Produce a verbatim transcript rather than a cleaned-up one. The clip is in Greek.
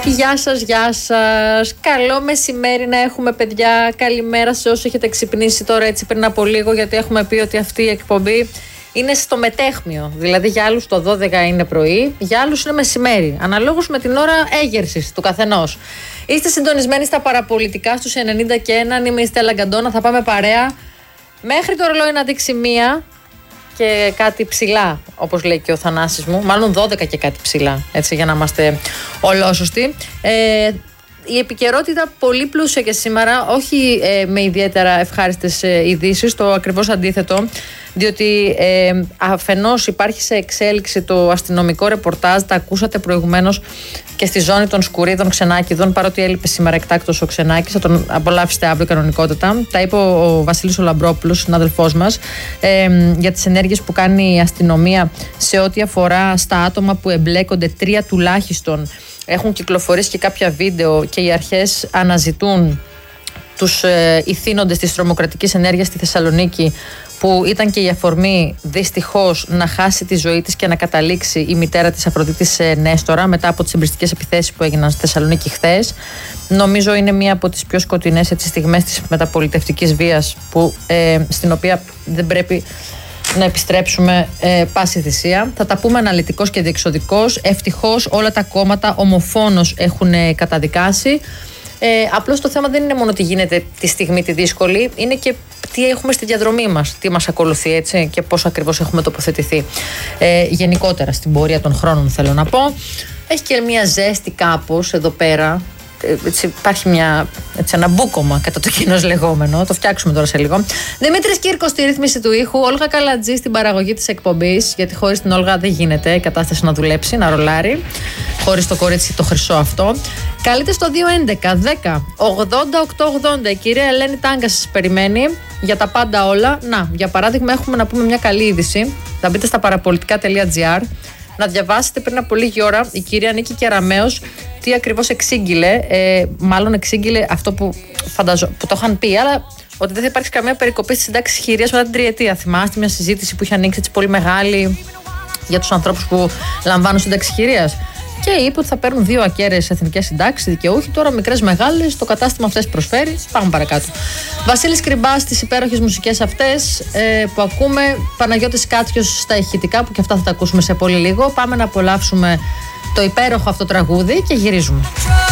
Γεια σας, γεια σας. Καλό μεσημέρι να έχουμε, παιδιά. Καλημέρα σε όσους έχετε ξυπνήσει τώρα έτσι πριν από λίγο, γιατί έχουμε πει ότι αυτή η εκπομπή είναι στο μετέχμιο. Δηλαδή για άλλους το δώδεκα είναι πρωί, για άλλους είναι μεσημέρι. Αναλόγως με την ώρα έγερσης του καθενός. Είστε συντονισμένοι στα παραπολιτικά στους ενενήντα και ένα. Είμαι η Στέλλα Γκαντόνα. Θα πάμε παρέα μέχρι το ρολόι να δείξει μία και κάτι ψηλά, όπως λέει και ο Θανάσης μου. Μάλλον δώδεκα και κάτι ψηλά, έτσι, για να είμαστε ολόσωστοι. Ε, η επικαιρότητα πολύ πλούσια και σήμερα, όχι ε, με ιδιαίτερα ευχάριστες ε, ειδήσεις, το ακριβώς αντίθετο, διότι ε, αφενός υπάρχει σε εξέλιξη το αστυνομικό ρεπορτάζ, τα ακούσατε προηγουμένως και στη ζώνη των Σκουρίδων Ξενάκηδων, παρότι έλειπε σήμερα εκτάκτος ο Ξενάκης, θα τον απολαύσετε αύριο κανονικότατα. Τα είπε ο Βασίλης ο Λαμπρόπουλος, συνάδελφός μας, ε, για τις ενέργειες που κάνει η αστυνομία σε ό,τι αφορά στα άτομα που εμπλέκονται, τρία τουλάχιστον. Έχουν κυκλοφορήσει και κάποια βίντεο και οι αρχές αναζητούν τους ε, ηθήνοντες της τρομοκρατικής ενέργειας στη Θεσσαλονίκη, που ήταν και η αφορμή δυστυχώς να χάσει τη ζωή της και να καταλήξει η μητέρα της Αφροδίτης Νέστορα μετά από τις εμπριστικές επιθέσεις που έγιναν στη Θεσσαλονίκη χθες. Νομίζω είναι μία από τις πιο σκοτεινές έτσι, στιγμές της μεταπολιτευτικής βίας, που, ε, στην οποία δεν πρέπει να επιστρέψουμε ε, πάση θυσία. Θα τα πούμε αναλυτικώς και διεξοδικώς. Ευτυχώς όλα τα κόμματα ομοφόνος έχουν ε, καταδικάσει. Ε, απλώς το θέμα δεν είναι μόνο τι γίνεται τη στιγμή τη δύσκολη, είναι και τι έχουμε στη διαδρομή μας, τι μας ακολουθεί, έτσι, και πώς ακριβώς έχουμε τοποθετηθεί ε, γενικότερα στην πορεία των χρόνων, θέλω να πω. Έχει και μια ζέστη κάπως εδώ πέρα. Έτσι, υπάρχει μια, έτσι, ένα μπούκομα κατά το κοινός λεγόμενο. Το φτιάξουμε τώρα σε λίγο. Δημήτρης Κύρκος στη ρύθμιση του ήχου. Όλγα Καλατζή στην παραγωγή της εκπομπής. Γιατί χωρίς την Όλγα δεν γίνεται η κατάσταση να δουλέψει, να ρολάρει. Χωρίς το κορίτσι το χρυσό αυτό. Καλείτε στο δύο έντεκα δέκα ογδόντα οκτώ ογδόντα. Η κυρία Ελένη Τάγκα σας περιμένει για τα πάντα όλα. Να, για παράδειγμα, έχουμε να πούμε μια καλή είδηση. Θα μπείτε στα παραπολιτικά τελεία τζι άρ να διαβάσετε πριν από λίγη ώρα η κυρία Νίκη Κεραμέως τι ακριβώς εξήγηλε, ε, μάλλον εξήγηλε αυτό που, φανταζω, που το είχαν πει, αλλά ότι δεν θα υπάρξει καμία περικοπή στις συντάξεις χειρίας μετά την τριετία. Θυμάστε μια συζήτηση που είχε ανοίξει έτσι πολύ μεγάλη για τους ανθρώπους που λαμβάνουν σύνταξη χειρίας. Και είπε ότι θα παίρνουν δύο ακέραιες εθνικές συντάξεις δικαιούχοι, τώρα μικρές μεγάλες, το κατάστημα αυτές προσφέρει. Πάμε παρακάτω. Βασίλης Κρυμπάς στις υπέροχες μουσικές αυτές ε, που ακούμε. Παναγιώτης Κάτσιος στα ηχητικά, που και αυτά θα τα ακούσουμε σε πολύ λίγο. Πάμε να απολαύσουμε το υπέροχο αυτό τραγούδι και γυρίζουμε.